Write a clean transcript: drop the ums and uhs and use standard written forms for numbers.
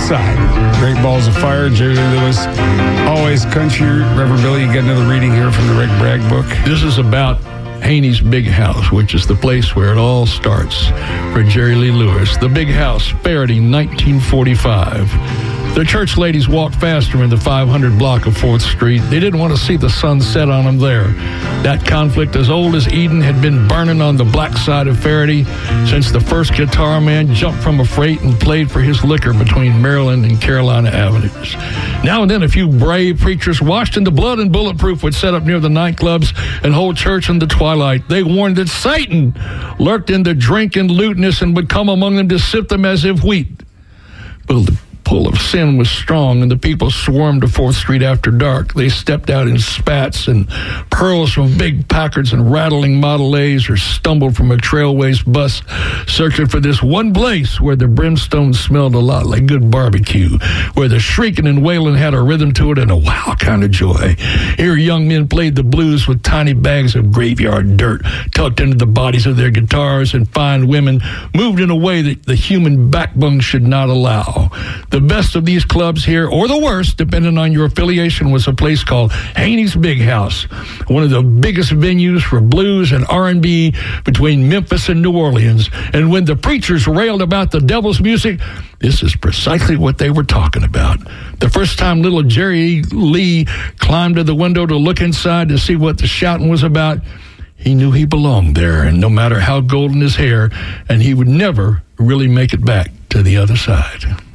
side. Great Balls of Fire, Jerry Lee Lewis, Always Country. Reverend Billy, you got another reading here from the Rick Bragg book. This is about Haney's Big House, which is the place where it all starts for Jerry Lee Lewis. The Big House, Faraday, 1945. The church ladies walked faster in the 500 block of 4th Street. They didn't want to see the sun set on them there. That conflict, as old as Eden, had been burning on the black side of Faraday since the first guitar man jumped from a freight and played for his liquor between Maryland and Carolina Avenues. Now and then, a few brave preachers washed in the blood and bulletproof would set up near the nightclubs and hold church in the twilight. They warned that Satan lurked in the drink and lewdness and would come among them to sift them as if wheat. But the pull of sin was strong, and the people swarmed to 4th Street after dark. They stepped out in spats and pearls from big Packards and rattling Model A's, or stumbled from a Trailways bus, searching for this one place where the brimstone smelled a lot like good barbecue, where the shrieking and wailing had a rhythm to it and a wild kind of joy. Here young men played the blues with tiny bags of graveyard dirt tucked into the bodies of their guitars, and fine women moved in a way that the human backbone should not allow. The best of these clubs here, or the worst, depending on your affiliation, was a place called Haney's Big House, one of the biggest venues for blues and R&B between Memphis and New Orleans. And when the preachers railed about the devil's music, this is precisely what they were talking about. The first time little Jerry Lee climbed to the window to look inside to see what the shouting was about, he knew he belonged there, and no matter how golden his hair, and he would never really make it back to the other side.